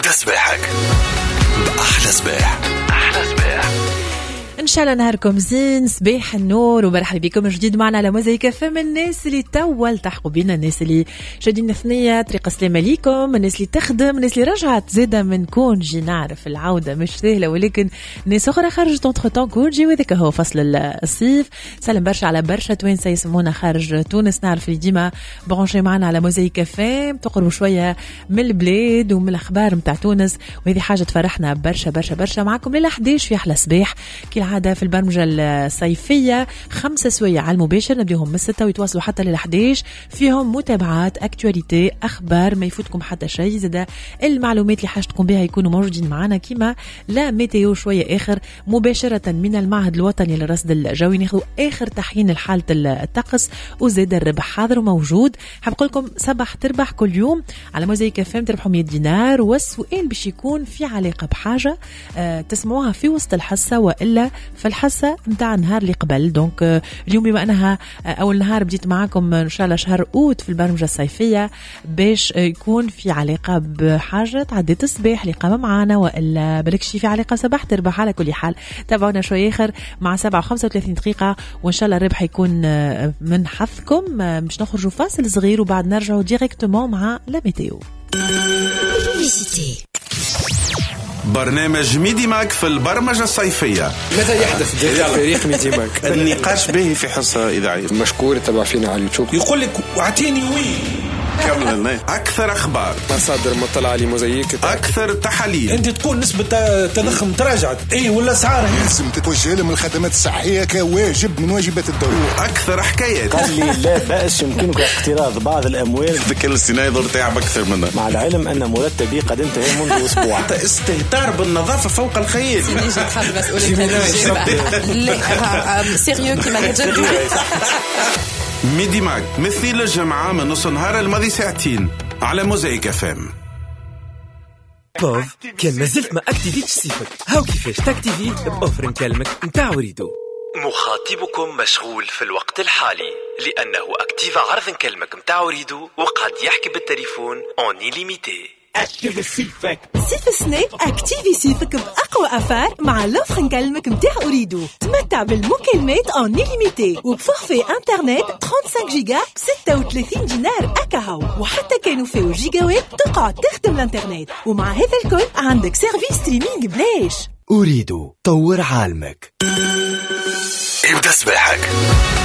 يبدأ صباحك بأحلى صباح. أحلى صباح. إن شاء الله نهاركم زين، صباح النور ومرحبا بكم من جديد معنا على موزايك فم. الناس اللي توا التحقوا بينا، الناس اللي شادين ثنية طريق السلامة ليكم، الناس اللي تخدم، الناس اللي رجعت زادة من كونجي. نعرف العودة مش سهلة، ولكن ناس أخرى خرجت انتخ طون كونجي، وذاك هو فصل الصيف. سلام برشا على برشا توانسة يسمونا خارج تونس. نعرف اللي ديما برونشي معنا على موزايك فم، تقربوا شوية من البلاد ومن الأخبار متاع تونس، وهذه حاجة تفرحنا برشا برشا برشا. معكم ليلة 11 في أحلى صباح كالعادة في البرمجة الصيفية، 5 سوية على المباشر، نبديهم من 6 ويتواصلوا حتى لل11. فيهم متابعات، اكتواليتي، أخبار، ما يفوتكم حتى شيء. زاد المعلومات اللي حاجتكم بها يكونوا موجودين معنا، كيما لا ميتيو شوية آخر مباشرة من المعهد الوطني للرصد الجوي، ناخذوا آخر تحيين لحالة الطقس، وزاد الربح حاضر وموجود. حاب نقول لكم صباح تربح كل يوم على موزايك فم، تربحوا 100 دينار. والسؤال باش يكون في علاقة بحاجة تسمعوها في وسط الحصة وإلا في الحصة متاع النهار اللي قبل. دونك اليوم بما أنها أول نهار بديت معاكم إن شاء الله شهر أوت في البرمجة الصيفية، باش يكون في علاقة بحاجة تعديت الصباح اللي قام معانا، وإلا بالكشي في علاقة صباح تربح. على كل حال تابعونا شوية آخر مع 7:35 دقيقة، وإن شاء الله الربح يكون من حظكم. مش نخرجوا فاصل صغير وبعد نرجعوا ديريكتومون مع لا ميتيو. برنامج ميدي ماك في البرمجة الصيفية. ماذا يحدث داخل فريق ميدي ماك؟ النقاش به في حصة إذاعية. مشكور تبع فينا على اليوتيوب. يقول لك واعطيني وين كمل. أكثر أخبار، مصادر مطلع على موزايك، أكثر تحاليل. أنت تكون نسبة تضخم تراجعت ولا أسعار لازم تتوجه لهم الخدمات الصحية كواجب من واجبات الدولة. أكثر حكايات. قال لي لا بأس يمكنك اقتراض بعض الأموال. ذكر السينايدر تعب أكثر منها، مع العلم أن مرتبي قد انتهى منذ أسبوع. استهتار بالنظافة فوق الخيال. سيريو كيما ميدي ماك مثل الجمعة من نص نهار الماضي ساعتين على موزايك فم. بوف كان مازلت ما اكتيفيتش صيفك، هاو كيفاش تاكتيفي بأوفر نكلمك نتاع وريدو. مخاطبكم مشغول في الوقت الحالي لأنه أكتيف عرض نكلمك نتاع وريدو وقد يحكي بالتليفون اون ليميتي. صيف السنة اكتيفي صيفك بأقوى أفار مع لوفر نكلمك متاع أريدو. تمتع بالمكالمات اون ليميتي وبفورفي انترنت 35 جيجا ب 36 دينار أكاهو، وحتى كانوا فيه جيجاوات تقعد تخدم الانترنت. ومع هذا الكل عندك سيرفيس ستريمينج بلاش. أريدو طور عالمك. يبدأ صباحك